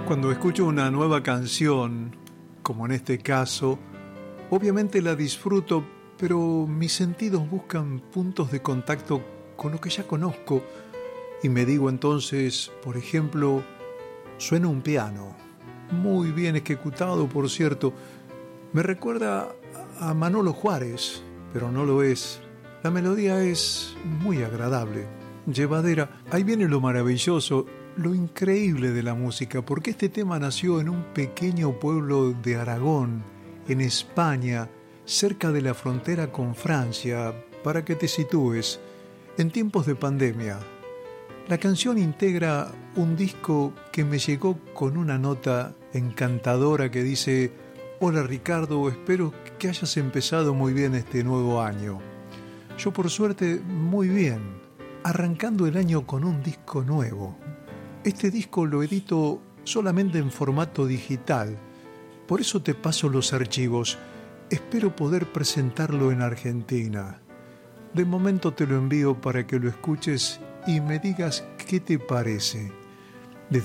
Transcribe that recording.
Cuando escucho una nueva canción, como en este caso, obviamente la disfruto, pero mis sentidos buscan puntos de contacto con lo que ya conozco y me digo entonces, por ejemplo, suena un piano, muy bien ejecutado, por cierto, me recuerda a Manolo Juárez, pero no lo es. La melodía es muy agradable, llevadera. Ahí viene lo maravilloso, lo increíble de la música, porque este tema nació en un pequeño pueblo de Aragón, en España, cerca de la frontera con Francia, para que te sitúes, en tiempos de pandemia. La canción integra un disco que me llegó con una nota encantadora que dice: hola Ricardo, espero que hayas empezado muy bien este nuevo año. Yo por suerte muy bien, arrancando el año con un disco nuevo. Este disco lo edito solamente en formato digital, por eso te paso los archivos. Espero poder presentarlo en Argentina. De momento te lo envío para que lo escuches y me digas qué te parece.